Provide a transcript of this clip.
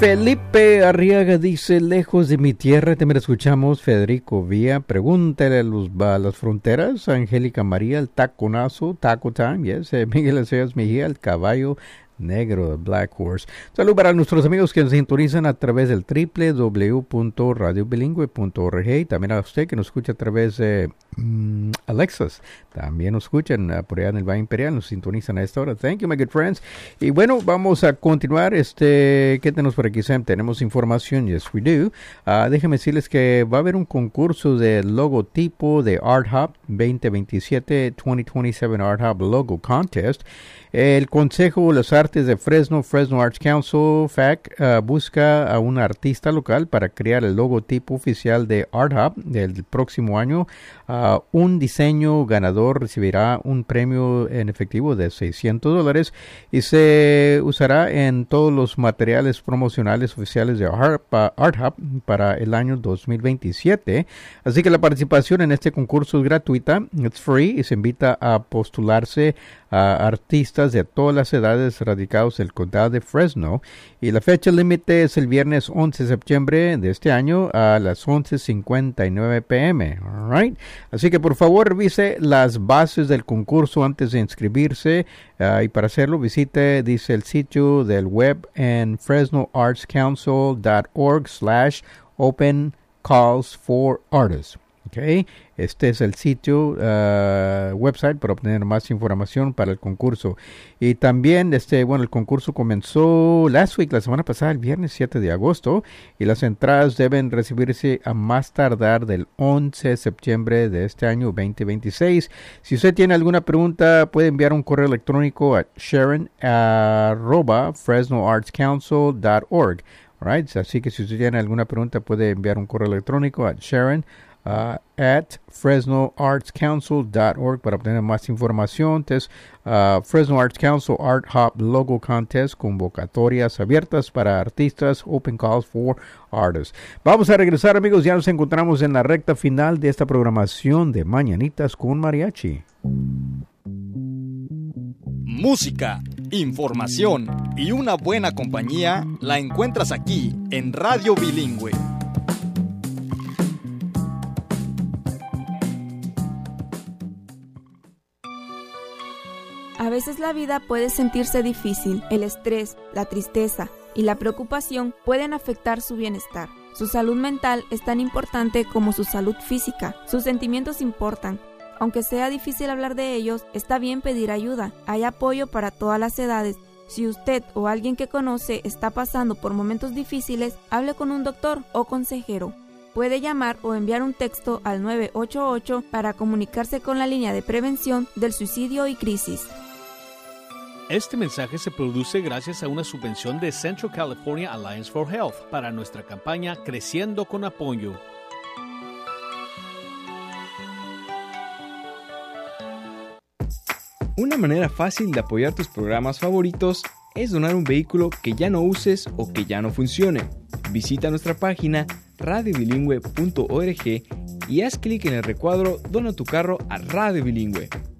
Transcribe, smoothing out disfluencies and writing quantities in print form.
Felipe Arriaga dice, lejos de mi tierra, también escuchamos Federico Vía, pregúntale a las fronteras, Angélica María, el taconazo, Taco Time, yes, Miguel Aceas Mejía, el caballo negro, Black Horse. Salud para nuestros amigos que nos sintonizan a través del www.radiobilingüe.org y también a usted que nos escucha a través de Alexas. También nos escuchan por allá en el Valle Imperial, nos sintonizan a esta hora. Thank you, my good friends. Y bueno, vamos a continuar. ¿Qué tenemos por aquí, Sam? Tenemos información, yes we do. Déjenme decirles que va a haber un concurso de logotipo de Art Hub 2027 Art Hub Logo Contest. El Consejo de las Artes de Fresno Arts Council, FAC, busca a un artista local para crear el logotipo oficial de Art Hub del próximo año. Un diseño ganador recibirá un premio en efectivo de $600 y se usará en todos los materiales promocionales oficiales de Art Hub para el año 2027. Así que la participación en este concurso es gratuita, it's free, y se invita a postularse a artistas de todas las edades radicados en el condado de Fresno, y la fecha límite es el viernes 11 de septiembre de este año a las 11:59 p.m. Alright. Así que por favor revise las bases del concurso antes de inscribirse, y para hacerlo visite, dice, el sitio del web en fresnoartscouncil.org/open calls for artists. Okay. Este es el sitio, website para obtener más información para el concurso. Y también, el concurso comenzó la semana pasada, el viernes 7 de agosto, y las entradas deben recibirse a más tardar del 11 de septiembre de este año 2026. Si usted tiene alguna pregunta, puede enviar un correo electrónico a sharon@fresnoartscouncil.org. Right? Así que si usted tiene alguna pregunta, puede enviar un correo electrónico a Sharon at fresnoartscouncil.org para obtener más información. Fresno Arts Council Art Hub Logo Contest, convocatorias abiertas para artistas, open calls for artists. Vamos a regresar, amigos, ya nos encontramos en la recta final de esta programación de Mañanitas con Mariachi. Música, información y una buena compañía la encuentras aquí en Radio Bilingüe. A veces la vida puede sentirse difícil. El estrés, la tristeza y la preocupación pueden afectar su bienestar. Su salud mental es tan importante como su salud física. Sus sentimientos importan. Aunque sea difícil hablar de ellos, está bien pedir ayuda. Hay apoyo para todas las edades. Si usted o alguien que conoce está pasando por momentos difíciles, hable con un doctor o consejero. Puede llamar o enviar un texto al 988 para comunicarse con la línea de prevención del suicidio y crisis. Este mensaje se produce gracias a una subvención de Central California Alliance for Health para nuestra campaña Creciendo con Apoyo. Una manera fácil de apoyar tus programas favoritos es donar un vehículo que ya no uses o que ya no funcione. Visita nuestra página radiobilingüe.org y haz clic en el recuadro Dona tu carro a Radio Bilingüe.